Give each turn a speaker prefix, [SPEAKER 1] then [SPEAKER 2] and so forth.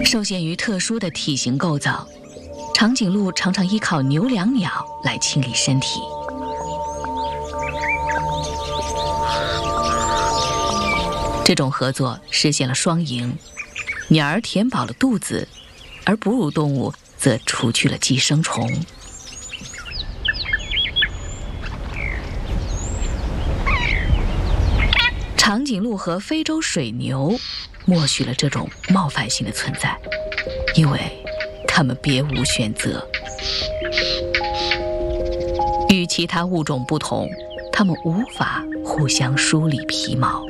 [SPEAKER 1] 受限于特殊的体型构造，长颈鹿常常依靠牛椋鸟来清理身体。这种合作实现了双赢，鸟儿填饱了肚子，而哺乳动物则除去了寄生虫。长颈鹿和非洲水牛默许了这种冒犯性的存在，因为它们别无选择。与其他物种不同，它们无法互相梳理皮毛。